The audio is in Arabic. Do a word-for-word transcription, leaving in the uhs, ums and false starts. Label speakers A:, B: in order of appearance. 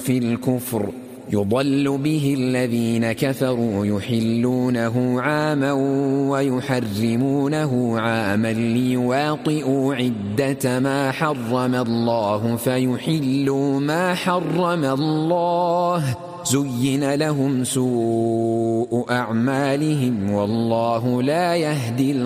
A: في الكفر يضل به الذين كفروا يحلونه عاما ويحرمونه عاما ليواطئوا عدة ما حرم الله فيحلوا ما حرم الله زين لهم سوء أعمالهم والله لا يهدي